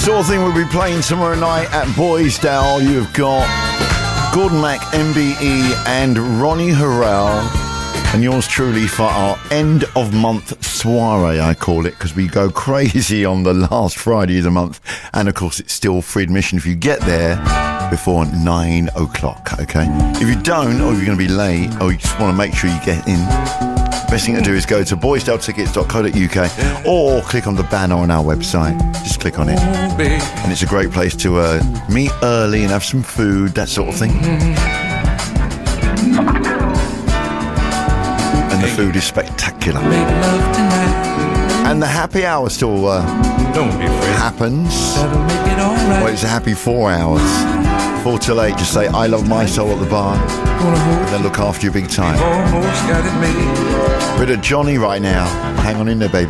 Sort of thing we'll be playing tomorrow night at Boysdale. You've got Gordon Mac, MBE and Ronnie Harrell, and yours truly for our end of month soiree, I call it, because we go crazy on the last Friday of the month, and of course it's still free admission if you get there before 9 o'clock, okay? If you don't, or you're going to be late, or you just want to make sure you get in, best thing to do is go to boysdaletickets.co.uk or click on the banner on our website. Just click on it. And it's a great place to meet early and have some food, that sort of thing. And the food is spectacular. And the happy hour still happens. Well, it's a happy 4 hours. 4 till 8, just say I love my soul at the bar, and they'll look after you big time. Bit of Johnny right now. Hang on in there, baby.